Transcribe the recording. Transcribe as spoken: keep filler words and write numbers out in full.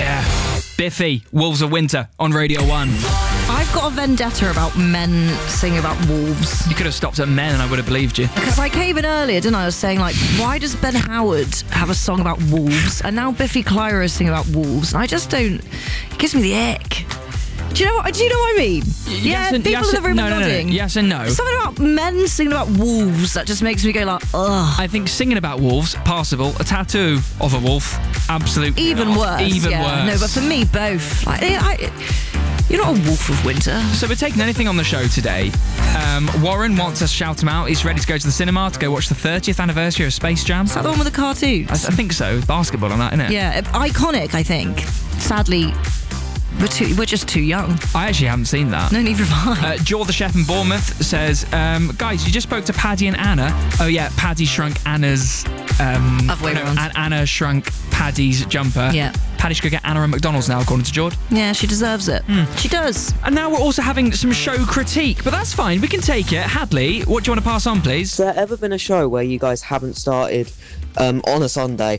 Yeah. Biffy, Wolves of Winter on Radio one. I've got a vendetta about men singing about wolves. You could have stopped at men and I would have believed you. Because I came in earlier, didn't I? I was saying, like, why does Ben Howard have a song about wolves? And now Biffy Clyro is singing about wolves. And I just don't... It gives me the ick. Do you know what, do you know what I mean? Yes yeah, and, people yes in the room no, are no, no, nodding. no. Yes and no. Something about men singing about wolves that just makes me go like, ugh. I think singing about wolves, passable. A tattoo of a wolf, absolutely Even not. worse. Even yeah. worse. No, but for me, both. Like, I, I, you're not a wolf of winter. So we're taking anything on the show today. Um, Warren wants us to shout him out. He's ready to go to the cinema to go watch the thirtieth anniversary of Space Jam. Is that the one with the cartoons? I, I think so. Basketball on that, isn't it? Yeah, iconic, I think. Sadly, we're, too, we're just too young. I actually haven't seen that. No, neither have I. Uh, Jaw the Chef in Bournemouth says, um, guys, you just spoke to Paddy and Anna. Oh, yeah, Paddy shrunk Anna's... Um, Other way no, around. An- Anna shrunk Paddy's jumper. Yeah. Paddy should go get Anna at McDonald's now, according to George. Yeah, she deserves it. She does. And now we're also having some show critique, but that's fine. We can take it. Hadley, what do you want to pass on, please? Has there ever been a show where you guys haven't started um, on a Sunday